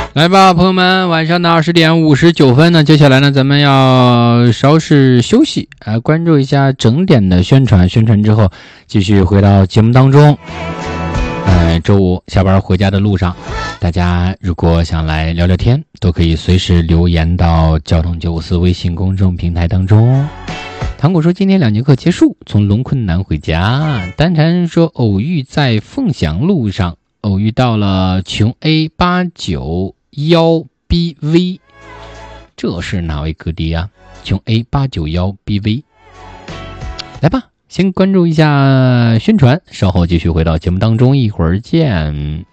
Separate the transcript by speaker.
Speaker 1: 来吧，朋友们，晚上的20:59呢，接下来呢，咱们要稍事休息，关注一下整点的宣传之后，继续回到节目当中。周五下班回家的路上，大家如果想来聊聊天，都可以随时留言到交通954微信公众平台当中。糖果说今天2节课结束，从龙困南回家。丹禅说偶遇在凤翔路上，偶遇到了琼 A891BV， 这是哪位哥弟啊？琼 A891BV， 来吧，先关注一下宣传，稍后继续回到节目当中，一会儿见。